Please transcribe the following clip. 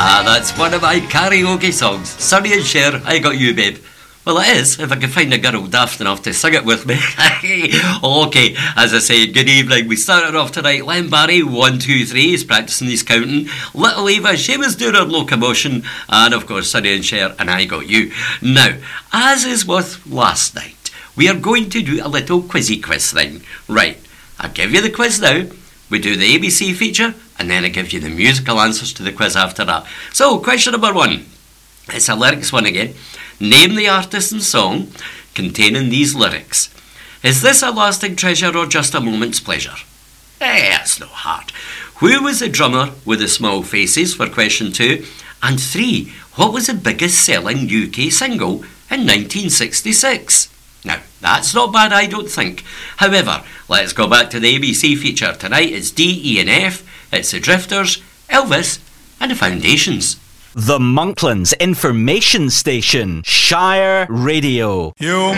That's one of my karaoke songs. Sonny and Cher, I Got You, Babe. Well, it is, if I can find a girl daft enough to sing it with me. Okay, as I said, good evening. We started off tonight. Len Barry, 1, 2, 3, he's practising his counting. Little Eva, she was doing her locomotion. And of course, Sonny and Cher, and I Got You. Now, as is with last night, we are going to do a little quizzy quiz thing. Right, I'll give you the quiz now. We do the ABC feature, and then I give you the musical answers to the quiz after that. So, question number 1. It's a lyrics one again. Name the artist and song containing these lyrics. Is this a lasting treasure or just a moment's pleasure? It's no hard. Who was the drummer with the small faces for question 2? And 3, what was the biggest selling UK single in 1966? Now, that's not bad, I don't think. However, let's go back to the ABC feature. Tonight it's D, E and F, it's the Drifters, Elvis and the Foundations. The Monklands Information Station, Shire Radio.